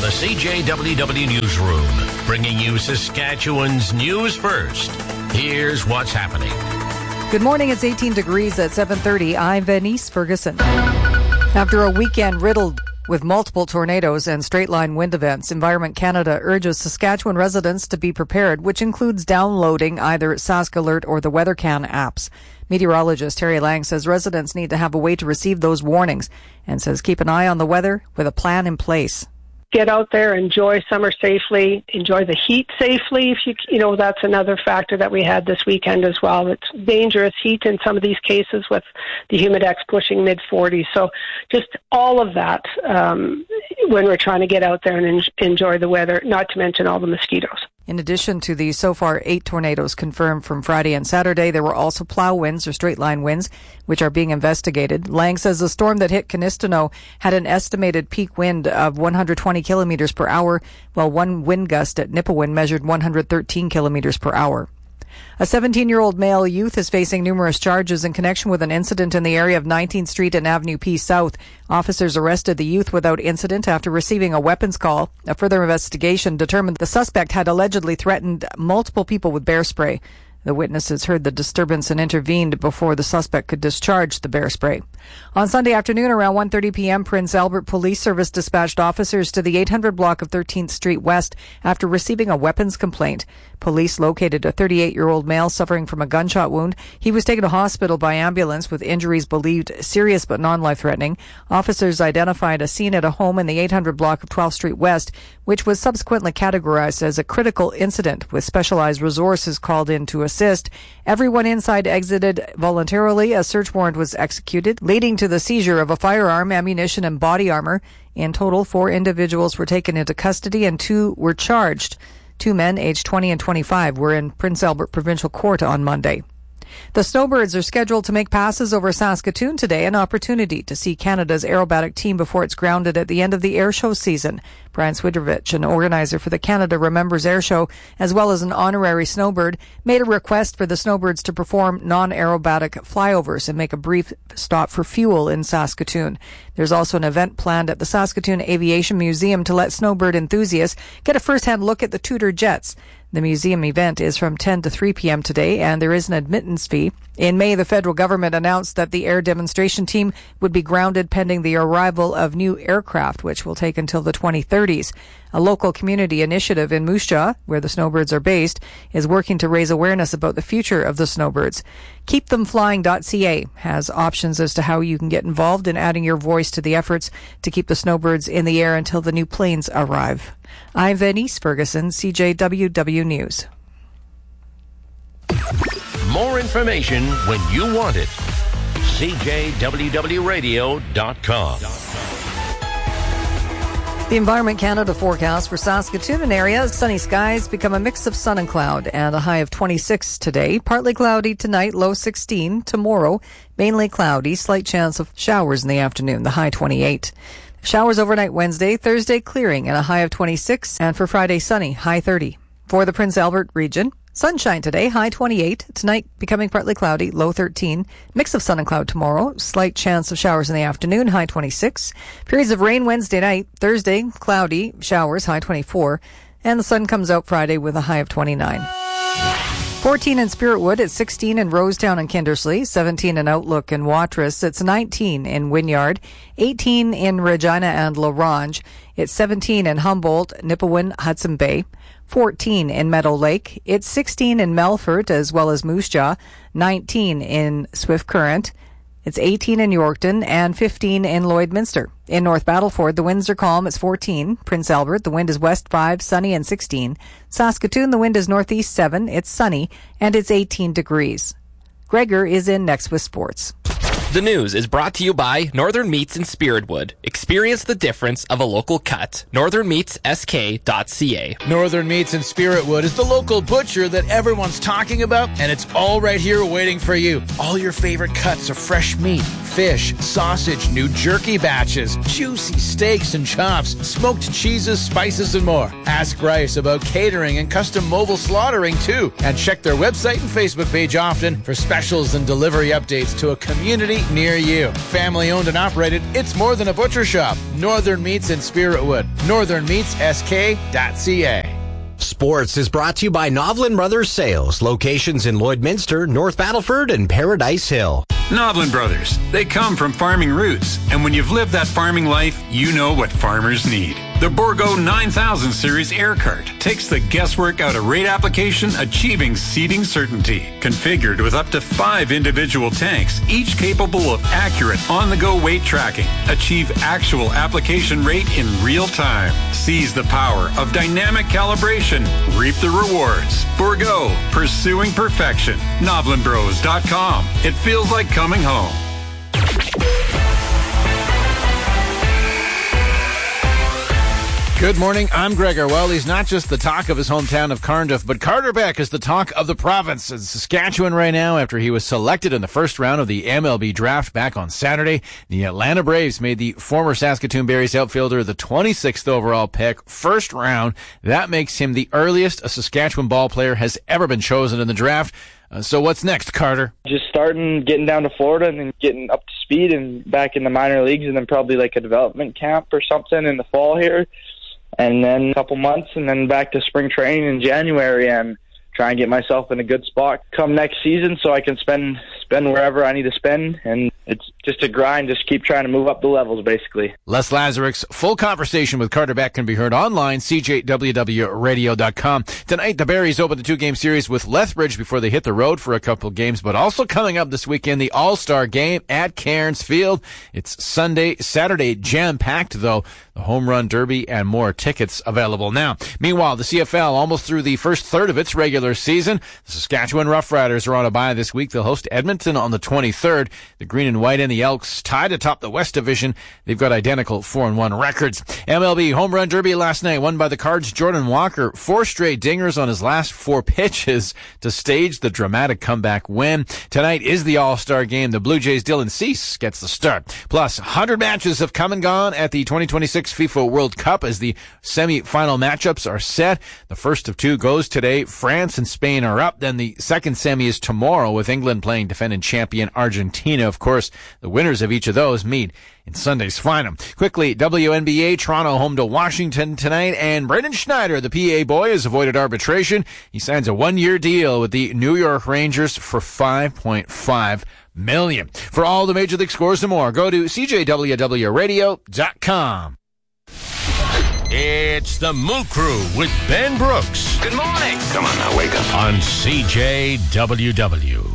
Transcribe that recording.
the CJWW Newsroom, bringing you Saskatchewan's news first. Here's what's happening. Good morning. It's 18 degrees at 7:30. I'm Venice Ferguson. After a weekend riddled with multiple tornadoes and straight-line wind events, Environment Canada urges Saskatchewan residents to be prepared, which includes downloading either Sask Alert or the WeatherCan apps. Meteorologist Terry Lang says residents need to have a way to receive those warnings and says keep an eye on the weather with a plan in place. Get out there, enjoy summer safely, enjoy the heat safely. If you know, that's another factor that we had this weekend as well. It's dangerous heat in some of these cases with the Humidex pushing mid-40s. So just all of that when we're trying to get out there and enjoy the weather, not to mention all the mosquitoes. In addition to the so far 8 tornadoes confirmed from Friday and Saturday, there were also plow winds or straight line winds, which are being investigated. Lang says the storm that hit Canistano had an estimated peak wind of 120 kilometers per hour, while one wind gust at Nipawin measured 113 kilometers per hour. A 17-year-old male youth is facing numerous charges in connection with an incident in the area of 19th Street and Avenue P South. Officers arrested the youth without incident after receiving a weapons call. A further investigation determined the suspect had allegedly threatened multiple people with bear spray. The witnesses heard the disturbance and intervened before the suspect could discharge the bear spray. On Sunday afternoon around 1:30 p.m., Prince Albert Police Service dispatched officers to the 800 block of 13th Street West after receiving a weapons complaint. Police located a 38-year-old male suffering from a gunshot wound. He was taken to hospital by ambulance with injuries believed serious but non-life-threatening. Officers identified a scene at a home in the 800 block of 12th Street West, which was subsequently categorized as a critical incident with specialized resources called in to assist. Everyone inside exited voluntarily. A search warrant was executed, leading to the seizure of a firearm, ammunition, and body armor. In total, 4 individuals were taken into custody and 2 were charged. 2 men, aged 20 and 25, were in Prince Albert Provincial Court on Monday. The Snowbirds are scheduled to make passes over Saskatoon today, an opportunity to see Canada's aerobatic team before it's grounded at the end of the air show season. Brian Swidrovich, an organizer for the Canada Remembers Air Show, as well as an honorary snowbird, made a request for the Snowbirds to perform non-aerobatic flyovers and make a brief stop for fuel in Saskatoon. There's also an event planned at the Saskatoon Aviation Museum to let snowbird enthusiasts get a first-hand look at the Tudor jets. The museum event is from 10 to 3 p.m. today, and there is an admittance fee. In May, the federal government announced that the air demonstration team would be grounded pending the arrival of new aircraft, which will take until the 2030s. A local community initiative in Moose Jaw, where the Snowbirds are based, is working to raise awareness about the future of the Snowbirds. KeepThemFlying.ca has options as to how you can get involved in adding your voice to the efforts to keep the Snowbirds in the air until the new planes arrive. I'm Venice Ferguson, CJWW News. More information when you want it. CJWWRadio.com. The Environment Canada forecast for Saskatoon and area. Sunny skies become a mix of sun and cloud and a high of 26 today. Partly cloudy tonight, low 16. Tomorrow, mainly cloudy, slight chance of showers in the afternoon, the high 28. Showers overnight Wednesday, Thursday clearing and a high of 26. And for Friday, sunny, high 30. For the Prince Albert region, sunshine today, high 28. Tonight, becoming partly cloudy, low 13. Mix of sun and cloud tomorrow. Slight chance of showers in the afternoon, high 26. Periods of rain Wednesday night. Thursday, cloudy, showers, high 24. And the sun comes out Friday with a high of 29. 14 in Spiritwood. It's 16 in Rosetown and Kindersley. 17 in Outlook and Watrous. It's 19 in Wynyard. 18 in Regina and La Ronge. It's 17 in Humboldt, Nipawin, Hudson Bay. 14 in Meadow Lake. It's 16 in Melfort as well as Moose Jaw. 19 in Swift Current. It's 18 in Yorkton and 15 in Lloydminster. In North Battleford, the winds are calm. It's 14. Prince Albert, the wind is west 5, sunny and 16. Saskatoon, the wind is northeast 7. It's sunny and it's 18 degrees. Gregor is in next with sports. The news is brought to you by Northern Meats in Spiritwood. Experience the difference of a local cut. NorthernMeatsSK.ca. Northern Meats in Spiritwood is the local butcher that everyone's talking about, and it's all right here waiting for you. All your favorite cuts of fresh meat, fish, sausage, new jerky batches, juicy steaks and chops, smoked cheeses, spices, and more. Ask Rice about catering and custom mobile slaughtering, too. And check their website and Facebook page often for specials and delivery updates to a community near you. Family owned and operated, it's more than a butcher shop. Northern Meats in Spiritwood. northernmeatsk.ca. Sports is brought to you by Novlin Brothers Sales, locations in Lloydminster, North Battleford, and Paradise Hill. Novlin Brothers, they come from farming roots, and when you've lived that farming life, you know what farmers need. The Bourgault 9000 Series air cart takes the guesswork out of rate application, achieving seeding certainty. Configured with up to 5 individual tanks, each capable of accurate on-the-go weight tracking. Achieve actual application rate in real time. Seize the power of dynamic calibration. Reap the rewards. Bourgault, pursuing perfection. NovlinBros.com. It feels like coming home. Good morning, I'm Gregor. Well, he's not just the talk of his hometown of Carnduff, but Carter Beck is the talk of the province in Saskatchewan right now after he was selected in the first round of the MLB draft back on Saturday. The Atlanta Braves made the former Saskatoon Berries outfielder the 26th overall pick, first round. That makes him the earliest a Saskatchewan ball player has ever been chosen in the draft. So what's next, Carter? Just getting down to Florida and then getting up to speed and back in the minor leagues, and then probably like a development camp or something in the fall here. And then a couple months, and then back to spring training in January, and try and get myself in a good spot come next season so I can spend wherever I need to spend. And it's just a grind, just keep trying to move up the levels, basically. Les Lazaruk's full conversation with Carter Beck can be heard online, cjwwradio.com. Tonight, the Berries open the 2-game series with Lethbridge before they hit the road for a couple games, but also coming up this weekend, the All-Star game at Cairns Field. It's Saturday, jam-packed, though. The Home Run Derby and more tickets available now. Meanwhile, the CFL almost through the first third of its regular season. The Saskatchewan Roughriders are on a bye this week. They'll host Edmonton on the 23rd. The Green and White and the Elks tied atop the West Division. They've got identical 4-1 records. MLB Home Run Derby last night won by the Cards' Jordan Walker. 4 straight dingers on his last 4 pitches to stage the dramatic comeback win. Tonight is the All-Star game. The Blue Jays' Dylan Cease gets the start. Plus, 100 matches have come and gone at the 2026 FIFA World Cup as the semi-final matchups are set. The first of 2 goes today. France and Spain are up. Then the second semi is tomorrow with England playing defending champion Argentina. Of course, the winners of each of those meet in Sunday's final. Quickly, WNBA, Toronto home to Washington tonight, and Braden Schneider, the PA boy, has avoided arbitration. He signs a 1-year deal with the New York Rangers for $5.5 million. For all the Major League scores and more, go to cjwwradio.com. It's the Moo Crew with Ben Brooks. Good morning. Come on now, wake up. On CJWW.